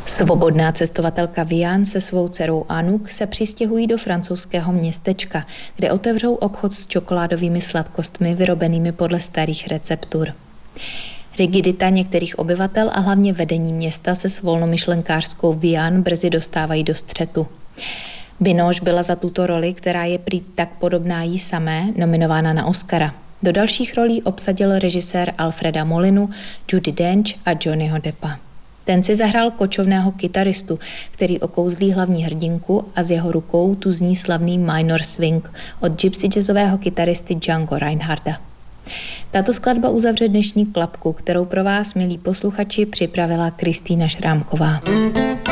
Svobodná cestovatelka Vian se svou dcerou Anouk se přistěhují do francouzského městečka, kde otevřou obchod s čokoládovými sladkostmi vyrobenými podle starých receptur. Rigidita některých obyvatel a hlavně vedení města se s volnomyšlenkářskou Vian brzy dostávají do střetu. Binoche byla za tuto roli, která je prý tak podobná jí samé, nominována na Oscara. Do dalších rolí obsadil režisér Alfreda Molinu, Judi Dench a Johnnyho Deppa. Ten si zahrál kočovného kytaristu, který okouzlí hlavní hrdinku a z jeho rukou tu zní slavný minor swing od gypsy jazzového kytaristy Django Reinharda. Tato skladba uzavře dnešní klapku, kterou pro vás, milí posluchači, připravila Kristýna Šrámková.